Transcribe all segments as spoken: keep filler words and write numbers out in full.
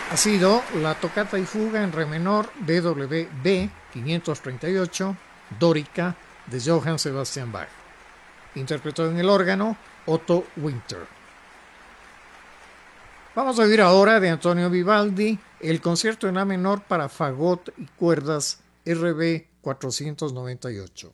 ha sido la tocata y fuga en re menor B W V quinientos treinta y ocho, Dórica, de Johann Sebastian Bach. Interpretó en el órgano Otto Winter. Vamos a oír ahora de Antonio Vivaldi el concierto en La menor para fagot y cuerdas R B cuatrocientos noventa y ocho.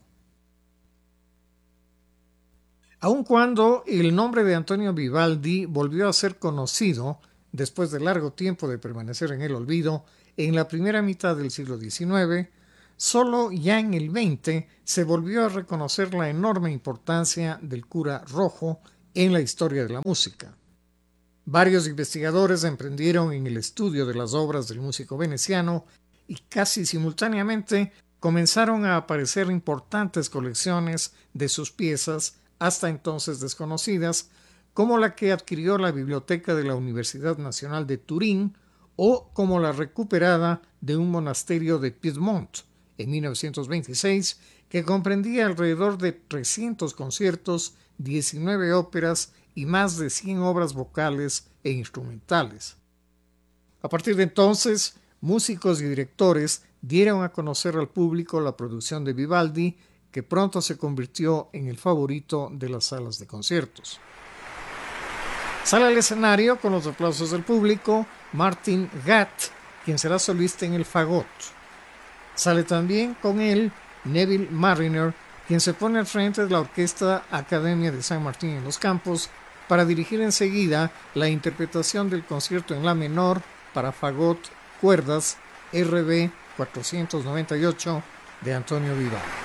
Aun cuando el nombre de Antonio Vivaldi volvió a ser conocido después de largo tiempo de permanecer en el olvido en la primera mitad del siglo diecinueve, solo ya en el veinte se volvió a reconocer la enorme importancia del cura rojo en la historia de la música. Varios investigadores emprendieron en el estudio de las obras del músico veneciano y casi simultáneamente comenzaron a aparecer importantes colecciones de sus piezas hasta entonces desconocidas, como la que adquirió la biblioteca de la Universidad Nacional de Turín o como la recuperada de un monasterio de Piedmont en mil novecientos veintiséis, que comprendía alrededor de trescientos conciertos, diecinueve óperas y más de cien obras vocales e instrumentales. A partir de entonces, músicos y directores dieron a conocer al público la producción de Vivaldi, que pronto se convirtió en el favorito de las salas de conciertos. Sale al escenario con los aplausos del público Martin Gatt, quien será solista en el fagot. Sale también con él Neville Marriner, quien se pone al frente de la Orquesta Academia de San Martín en los Campos para dirigir enseguida la interpretación del concierto en la menor para fagot, cuerdas R B cuatrocientos noventa y ocho de Antonio Vivaldi.